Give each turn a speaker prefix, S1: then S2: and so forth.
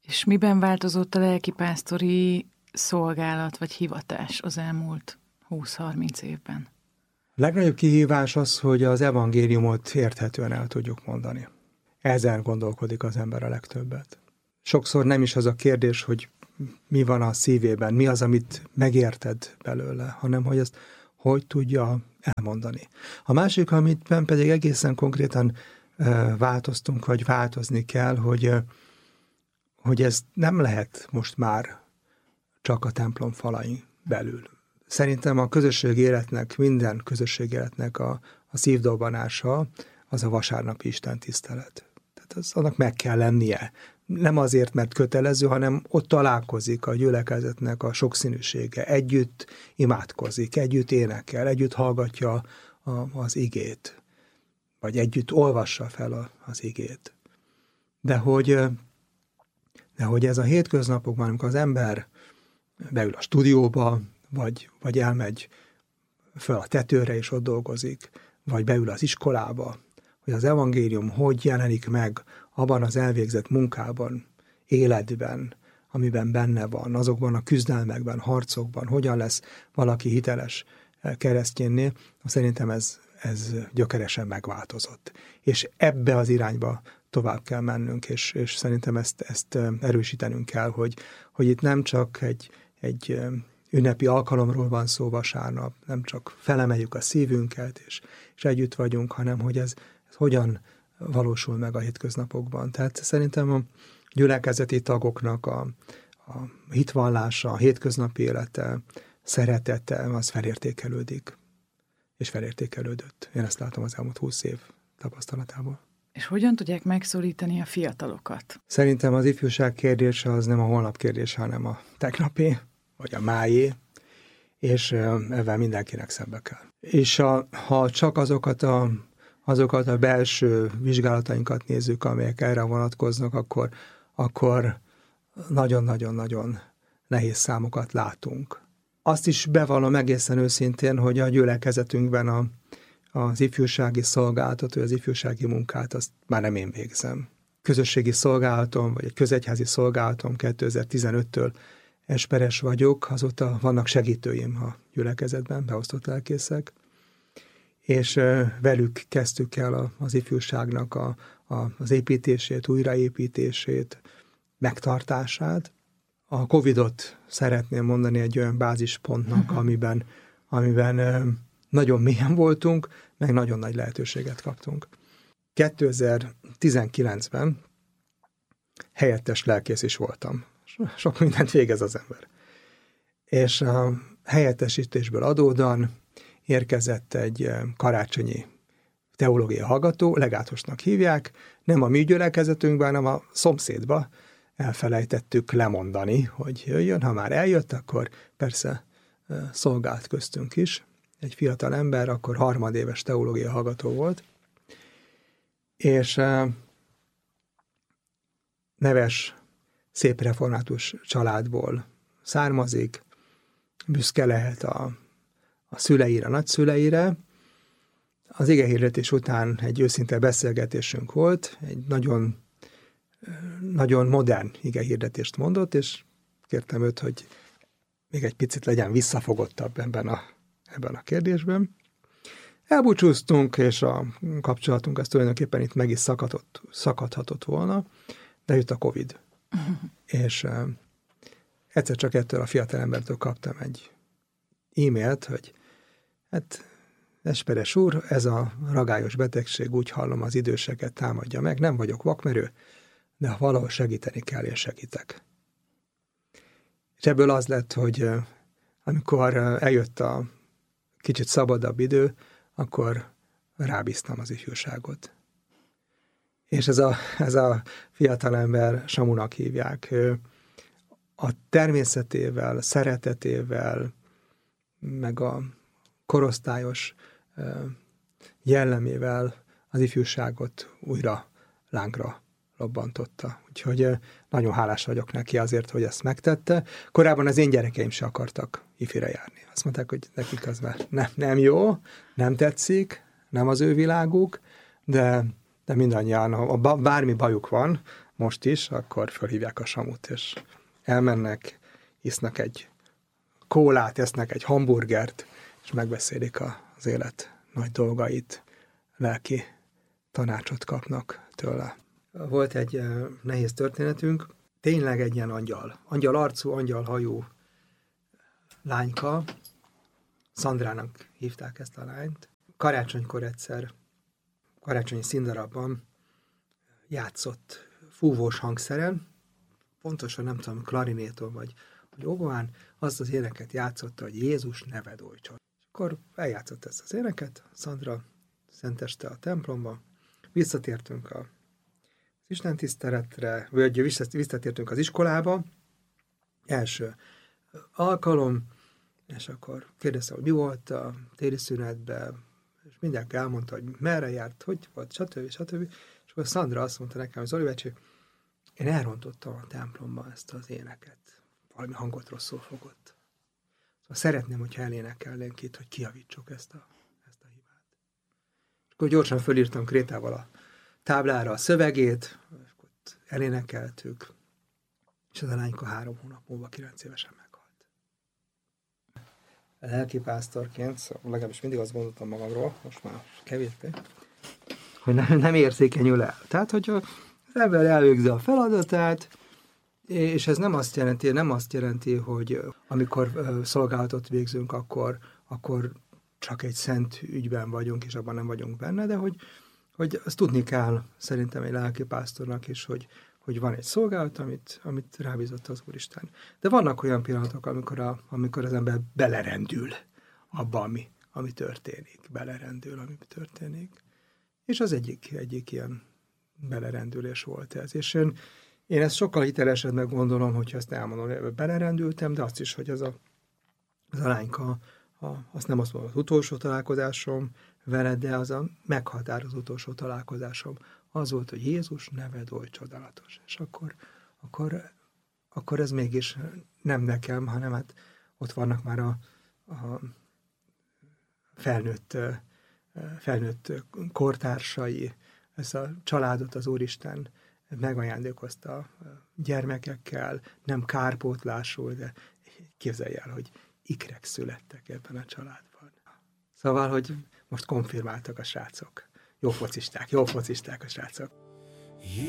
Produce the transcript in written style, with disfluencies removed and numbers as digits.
S1: És miben változott a lelkipásztori szolgálat vagy hivatás az elmúlt 20-30 évben?
S2: A legnagyobb kihívás az, hogy az evangéliumot érthetően el tudjuk mondani. Ezen gondolkodik az ember a legtöbbet. Sokszor nem is az a kérdés, hogy mi van a szívében, mi az, amit megérted belőle, hanem hogy ezt hogy tudja elmondani. A másik, amitben pedig egészen konkrétan változtunk, vagy változni kell, hogy ez nem lehet most már csak a templom falain belül. Szerintem a közösségi életnek, minden közösségi életnek a szívdobbanása az a vasárnapi istentisztelet. Tehát annak meg kell lennie. Nem azért, mert kötelező, hanem ott találkozik a gyülekezetnek a sokszínűsége. Együtt imádkozik, együtt énekel, együtt hallgatja az igét, vagy együtt olvassa fel az igét. De hogy ez a hétköznapokban, amikor az ember beül a stúdióba, vagy elmegy föl a tetőre és ott dolgozik, vagy beül az iskolába, hogy az evangélium hogy jelenik meg abban az elvégzett munkában, életben, amiben benne van, azokban a küzdelmekben, harcokban, hogyan lesz valaki hiteles keresztjénné, szerintem ez gyökeresen megváltozott. És ebbe az irányba tovább kell mennünk, és szerintem ezt erősítenünk kell, hogy itt nem csak egy ünnepi alkalomról van szó vasárnap, nem csak felemeljük a szívünket, és együtt vagyunk, hanem hogy ez hogyan valósul meg a hétköznapokban. Tehát szerintem a gyülekezeti tagoknak a hitvallása, a hétköznapi élete, szeretete, az felértékelődik, és felértékelődött. Én ezt látom az elmúlt 20 év tapasztalatából.
S1: És hogyan tudják megszólítani a fiatalokat?
S2: Szerintem az ifjúság kérdése az nem a holnap kérdése, hanem a tegnapi, vagy a májé, és ezzel mindenkinek szembe kell. És ha csak azokat a belső vizsgálatainkat nézzük, amelyek erre vonatkoznak, akkor nagyon-nagyon-nagyon nehéz számokat látunk. Azt is bevallom egészen őszintén, hogy a gyülekezetünkben az ifjúsági szolgálatot, vagy az ifjúsági munkát, azt már nem én végzem. Közösségi szolgálatom, vagy egy közegyházi szolgálatom 2015-től esperes vagyok, azóta vannak segítőim a gyülekezetben, beosztott lelkészek, és velük kezdtük el az ifjúságnak az építését, újraépítését, megtartását. A Covid-ot szeretném mondani egy olyan bázispontnak, amiben nagyon mélyen voltunk, meg nagyon nagy lehetőséget kaptunk. 2019-ben helyettes lelkész is voltam. Sok mindent végez az ember. És a helyettesítésből adódóan érkezett egy karácsonyi teológiai hallgató, legátosnak hívják, nem a mi gyülekezetünkben, hanem a szomszédba elfelejtettük lemondani, hogy jöjjön. Ha már eljött, akkor persze szolgált köztünk is. Egy fiatal ember, akkor harmadéves teológiai hallgató volt, és neves, szép református családból származik, büszke lehet a szüleire, a nagyszüleire. Az igehirdetés után egy őszinte beszélgetésünk volt, egy nagyon, nagyon modern igehirdetést mondott, és kértem őt, hogy még egy picit legyen visszafogottabb ebben a kérdésben. Elbúcsúztunk, és a kapcsolatunk az tulajdonképpen itt meg is szakadhatott volna, de jött a Covid. És egyszer csak ettől a fiatalembertől kaptam egy e-mailt, hogy hát esperes úr, ez a ragályos betegség, úgy hallom, az időseket támadja meg, nem vagyok vakmerő, de ha valahol segíteni kell, én segítek. És ebből az lett, hogy amikor eljött a kicsit szabadabb idő, akkor rábíztam az ifjúságot. És ez a fiatalember, Samunak hívják, a természetével, szeretetével, meg a korosztályos jellemével az ifjúságot újra lángra lobbantotta. Úgyhogy nagyon hálás vagyok neki azért, hogy ezt megtette. Korábban az én gyerekeim se akartak ifire járni. Azt mondták, hogy nekik az már nem jó, nem tetszik, nem az ő világuk, de mindannyian, ha bármi bajuk van, most is, akkor fölhívják a Samut, és elmennek, isznak egy kólát, esznek egy hamburgert, és megbeszélik az élet nagy dolgait, lelki tanácsot kapnak tőle. Volt egy nehéz történetünk, tényleg egy ilyen angyal arcú, angyal hajú lányka, Szandrának hívták ezt a lányt. Karácsonykor egyszer, karácsonyi színdarabban játszott fúvós hangszeren, pontosan nem tudom, klarinéton vagy óboán, azt az éneket játszotta, hogy Jézus neved oly csoda. Akkor eljátszott ezt az éneket, Szandra szenteste a templomba, visszatértünk az istentiszteletre, vagy visszatértünk az iskolába, első alkalom, és akkor kérdezte, hogy mi volt a téli szünetben, és mindenki elmondta, hogy merre járt, hogy volt, stb. És akkor Szandra azt mondta nekem, hogy Zoli bácsi, én elrontottam a templomban ezt az éneket. Valami hangot rosszul fogott. Szóval szeretném, hogyha elénekelnénk itt, hogy kijavítsuk ezt a hibát. És akkor gyorsan fölírtam krétával a táblára a szövegét, és ott elénekeltük, és az a lányka 3 hónap múlva 9 évesen meghalt. Lelkipásztorként, szóval legalábbis mindig azt gondoltam magamról, most már kevésbé, hogy nem érzékenyül el. Tehát, hogy az ember elvégzi a feladatát, és ez nem azt jelenti, hogy amikor szolgálatot végzünk, akkor csak egy szent ügyben vagyunk, és abban nem vagyunk benne, de hogy azt tudni kell szerintem egy lelkipásztornak is, hogy van egy szolgálat, amit rábízott az Úristen. De vannak olyan pillanatok, amikor az ember belerendül abba, ami történik. És az egyik ilyen belerendülés volt ez. És én ezt sokkal hitelesebbnek gondolom, hogyha ezt elmondom, hogy belerendültem, de azt is, hogy az a lányka, azt nem azt mondom, az utolsó találkozásom veled, de az a meghatározó utolsó találkozásom. Az volt, hogy Jézus neved oly csodálatos. És akkor ez mégis nem nekem, hanem hát ott vannak már a felnőtt kortársai, ezt a családot az Úristen megajándékozta a gyermekekkel, nem kárpótlásul, de képzelj el, hogy ikrek születtek ebben a családban. Szóval, hogy most konfirmáltak a srácok. Jó focisták a srácok.